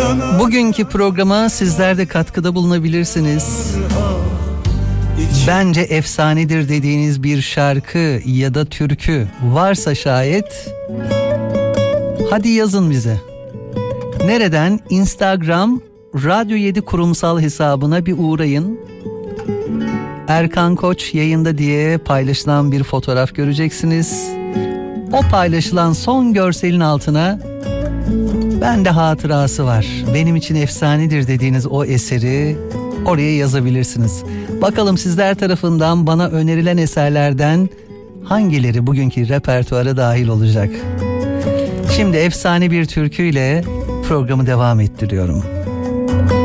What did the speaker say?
Bugünkü programa sizler de katkıda bulunabilirsiniz. Bence efsanedir dediğiniz bir şarkı ya da türkü varsa şayet, hadi yazın bize. Nereden? Instagram Radyo 7 kurumsal hesabına bir uğrayın. Erkan Koç yayında diye paylaşılan bir fotoğraf göreceksiniz. O paylaşılan son görselin altına bende hatırası var, benim için efsanedir dediğiniz o eseri oraya yazabilirsiniz. Bakalım sizler tarafından bana önerilen eserlerden hangileri bugünkü repertuara dahil olacak? Şimdi efsane bir türküyle programı devam ettiriyorum.